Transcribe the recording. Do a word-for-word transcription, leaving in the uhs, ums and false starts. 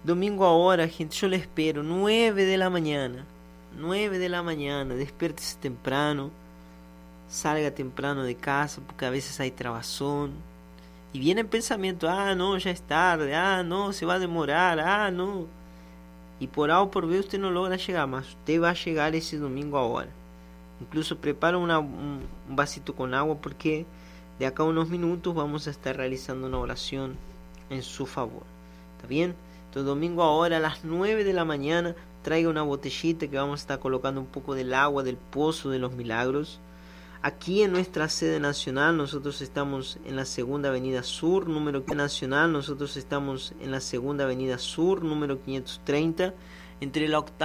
Domingo ahora, gente, yo le espero, nueve de la mañana. nueve de la mañana, despiértese temprano, salga temprano de casa, porque a veces hay trabazón. Y viene el pensamiento, ah, no, ya es tarde, ah, no, se va a demorar, ah, no. Y por A o por B usted no logra llegar más, usted va a llegar ese domingo ahora. Incluso prepara una, un, un vasito con agua, porque de acá a unos minutos vamos a estar realizando una oración en su favor. ¿Está bien? Entonces domingo ahora a las nueve de la mañana traiga una botellita que vamos a estar colocando un poco del agua del Pozo de los Milagros. Aquí en nuestra sede nacional nosotros estamos en la segunda avenida sur, número nacional, nosotros estamos en la segunda avenida sur, número quinientos treinta, entre la octava